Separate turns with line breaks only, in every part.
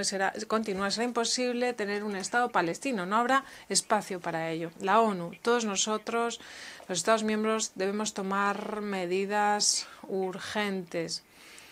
continúe, será imposible tener un Estado palestino. No habrá espacio para ello. La ONU, todos nosotros, los Estados miembros, debemos tomar medidas urgentes.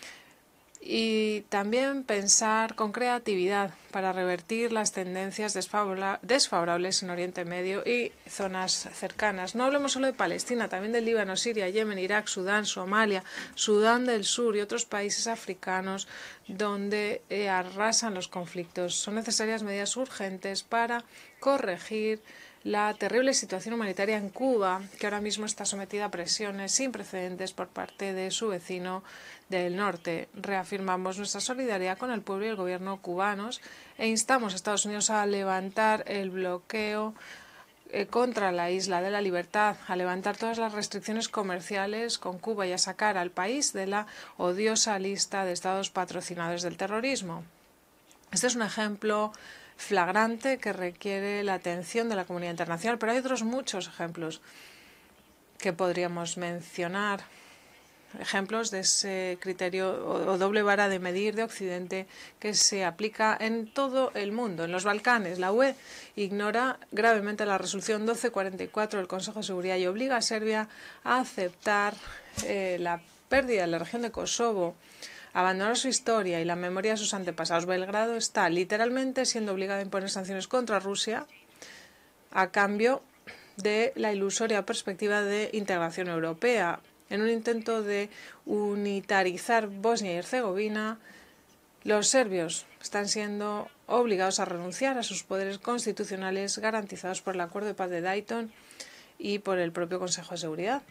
Y también pensar con creatividad para revertir las tendencias desfavorables en Oriente Medio y zonas cercanas. No hablemos solo de Palestina, también del Líbano, Siria, Yemen, Irak, Sudán, Somalia, Sudán del Sur y otros países africanos donde arrasan los conflictos. Son necesarias medidas urgentes para corregir la terrible situación humanitaria en Cuba, que ahora mismo está sometida a presiones sin precedentes por parte de su vecino del norte. Reafirmamos nuestra solidaridad con el pueblo y el gobierno cubanos e instamos a Estados Unidos a levantar el bloqueo contra la Isla de la Libertad, a levantar todas las restricciones comerciales con Cuba y a sacar al país de la odiosa lista de estados patrocinadores del terrorismo. Este es un ejemplo flagrante que requiere la atención de la comunidad internacional, pero hay otros muchos ejemplos que podríamos mencionar. Ejemplos de ese criterio o doble vara de medir de Occidente que se aplica en todo el mundo. En los Balcanes, la UE ignora gravemente la resolución 1244 del Consejo de Seguridad y obliga a Serbia a aceptar la pérdida de la región de Kosovo, abandonar su historia y la memoria de sus antepasados. Belgrado está literalmente siendo obligado a imponer sanciones contra Rusia a cambio de la ilusoria perspectiva de integración europea. En un intento de unitarizar Bosnia y Herzegovina, los serbios están siendo obligados a renunciar a sus poderes constitucionales garantizados por el Acuerdo de Paz de Dayton y por el propio Consejo de Seguridad.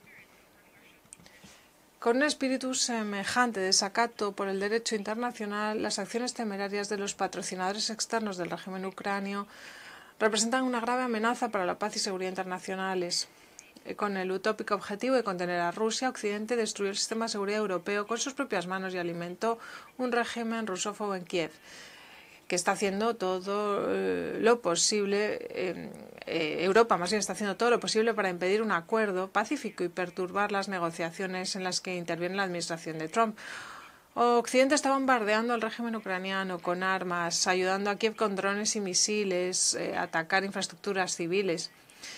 Con un espíritu semejante de desacato por el derecho internacional, las acciones temerarias de los patrocinadores externos del régimen ucranio representan una grave amenaza para la paz y seguridad internacionales. Con el utópico objetivo de contener a Rusia, Occidente destruyó el sistema de seguridad europeo con sus propias manos y alimentó un régimen rusófobo en Kiev, que está haciendo todo lo posible, Europa más bien está haciendo todo lo posible para impedir un acuerdo pacífico y perturbar las negociaciones en las que interviene la administración de Trump. Occidente está bombardeando al régimen ucraniano con armas, ayudando a Kiev con drones y misiles, a atacar infraestructuras civiles.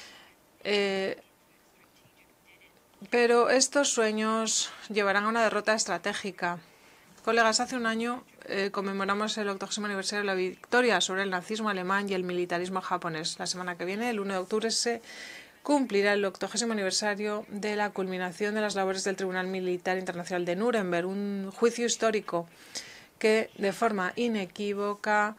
Pero estos sueños llevarán a una derrota estratégica. Colegas, hace un año conmemoramos el 80º aniversario de la victoria sobre el nazismo alemán y el militarismo japonés. La semana que viene, el 1 de octubre, se cumplirá el 80º aniversario de la culminación de las labores del Tribunal Militar Internacional de Nuremberg, un juicio histórico que de forma inequívoca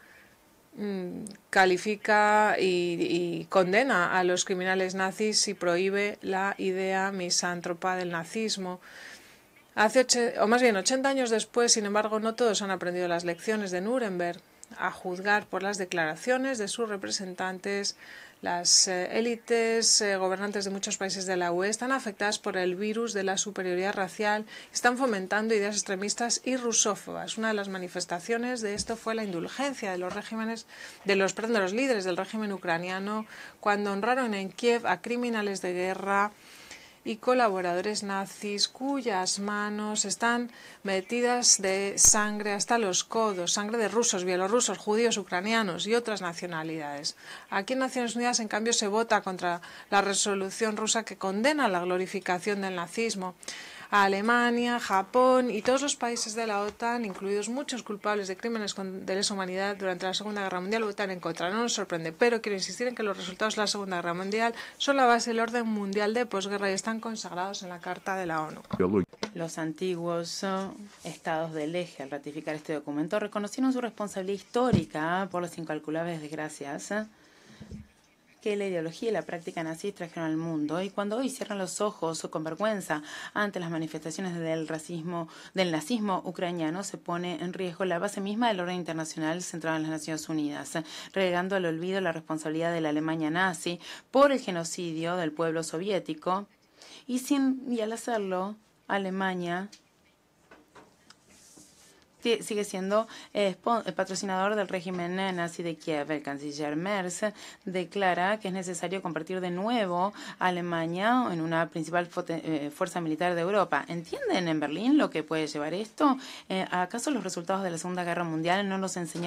califica y condena a los criminales nazis y prohíbe la idea misántropa del nazismo. O más bien 80 años después, sin embargo, no todos han aprendido las lecciones de Nuremberg. A juzgar por las declaraciones de sus representantes, las élites gobernantes de muchos países de la UE están afectadas por el virus de la superioridad racial, están fomentando ideas extremistas y rusófobas. Una de las manifestaciones de esto fue la indulgencia de los líderes del régimen ucraniano cuando honraron en Kiev a criminales de guerra y colaboradores nazis cuyas manos están metidas de sangre hasta los codos, sangre de rusos, bielorrusos, judíos, ucranianos y otras nacionalidades. Aquí en Naciones Unidas, en cambio, se vota contra la resolución rusa que condena la glorificación del nazismo. A Alemania, Japón y todos los países de la OTAN, incluidos muchos culpables de crímenes de lesa humanidad durante la Segunda Guerra Mundial, votan en contra. No nos sorprende, pero quiero insistir en que los resultados de la Segunda Guerra Mundial son la base del orden mundial de posguerra y están consagrados en la Carta de la ONU.
Los antiguos estados del eje, al ratificar este documento, reconocieron su responsabilidad histórica por las incalculables desgracias que la ideología y la práctica nazi trajeron al mundo, y cuando hoy cierran los ojos con vergüenza ante las manifestaciones del nazismo ucraniano, se pone en riesgo la base misma del orden internacional centrado en las Naciones Unidas, relegando al olvido la responsabilidad de la Alemania nazi por el genocidio del pueblo soviético, y al hacerlo, Alemania sigue siendo el patrocinador del régimen nazi de Kiev. El canciller Merz declara que es necesario convertir de nuevo a Alemania en una principal fuerza militar de Europa. ¿Entienden en Berlín lo que puede llevar esto? ¿Acaso los resultados de la Segunda Guerra Mundial no nos enseñaron